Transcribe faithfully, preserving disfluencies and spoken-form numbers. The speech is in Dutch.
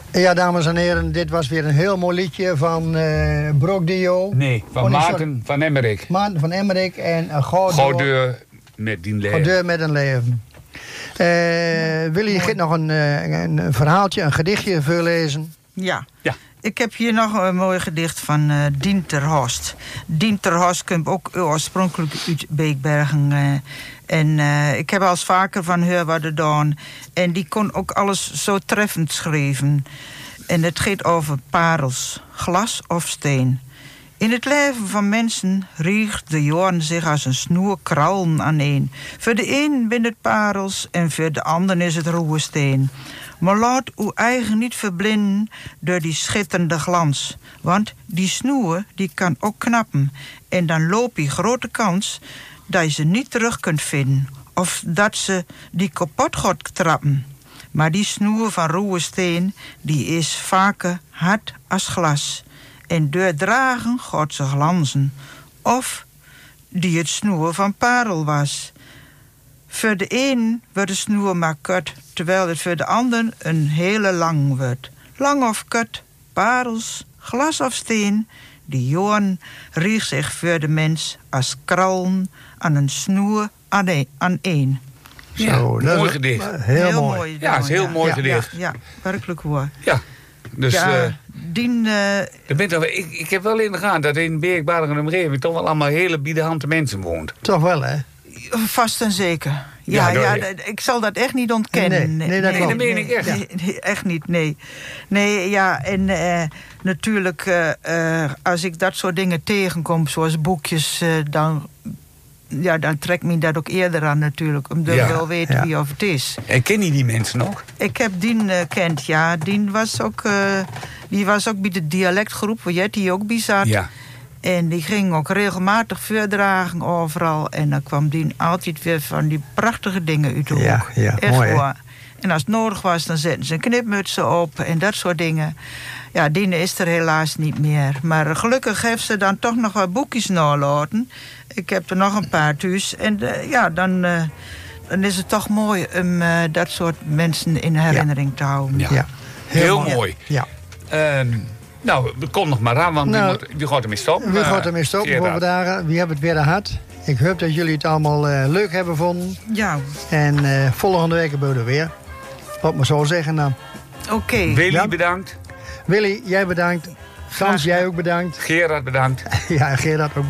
Ja, dames en heren, dit was weer een heel mooi liedje van uh, Brok Dio. Nee, van oh, nee, Maarten van Emmerik. Maarten van Emmerik en uh, Goudeur met die leven. Goudeur met een leven. Uh, wil je Git nog een, uh, een verhaaltje, een gedichtje voorlezen? Ja. Ja. Ik heb hier nog een mooi gedicht van uh, Dien ter Horst. Dien ter Horst komt ook oorspronkelijk uit Beekbergen. Uh, en uh, ik heb al eens vaker van haar wat gedaan. En die kon ook alles zo treffend schrijven. En het gaat over parels, glas of steen. In het leven van mensen riegt de jaren zich als een snoer krallen aaneen. Voor de een bin het parels en voor de ander is het ruwe steen. Maar laat uw eigen niet verblinden door die schitterende glans. Want die snoer die kan ook knappen. En dan loop je grote kans dat je ze niet terug kunt vinden. Of dat ze die kapot gaat trappen. Maar die snoer van ruwe steen die is vaker hard als glas. En door dragen gaat ze glanzen. Of die het snoer van parel was. Voor de een wordt de snoer maar kort, terwijl het voor de ander een hele lang wordt. Lang of kort, parels, glas of steen, die joren richt zich voor de mens als krallen aan een snoer aan één. Ja, Zo, mooi is, gedicht. Heel, heel mooi. mooi. Ja, het is heel ja, mooi ja, gedicht. Ja, ja, werkelijk hoor. Ja, dus... ja, Uh, dien, uh, bent er, ik, ik heb wel in de gaten dat in Beekbergen en omgeving toch wel allemaal hele biedehante mensen woont. Toch wel, hè? vast en zeker. Ja, Ja, ja, nou, d- ik zal dat echt niet ontkennen. Nee, nee, dat Nee, dat meen ik echt. Nee, nee, echt niet, nee. Nee, ja, en eh, natuurlijk, eh, eh, als ik dat soort dingen tegenkom, zoals boekjes, eh, dan, ja, dan trekt me dat ook eerder aan natuurlijk, omdat Ja, ik wel weet ja. wie of het is. En ken je die mensen nog? Ik heb Dien eh, kent, ja. Dien was ook, eh, die was ook bij de dialectgroep, waar Jetty ook bij zat. Ja. En die ging ook regelmatig voordragen overal. En dan kwam Dien altijd weer van die prachtige dingen uit de hoek. Ja, ja, echt mooi, hè? hoor. En als het nodig was, dan zetten ze een knipmutsen op en dat soort dingen. Ja, Dien is er helaas niet meer. Maar gelukkig heeft ze dan toch nog wat boekjes nalaten. Ik heb er nog een paar thuis. En uh, ja, dan, uh, dan is het toch mooi om uh, dat soort mensen in herinnering te houden. Ja. Ja. Heel, mooi. mooi. Ja. Ehm, nou, kom nog maar aan, want Nou, wie, moet, wie gaat ermee stoppen? We Eh, gaan ermee stoppen voor Gerard. vandaag. Wie hebben het weer gehad? Ik hoop dat jullie het allemaal uh, leuk hebben gevonden. Ja, En uh, volgende week hebben we er weer. Wat maar zo zeggen dan. oké. Okay. Willy, Ja. bedankt. Willy, jij bedankt. Frans, jij ook bedankt. Gerard, bedankt. Ja, en Gerard ook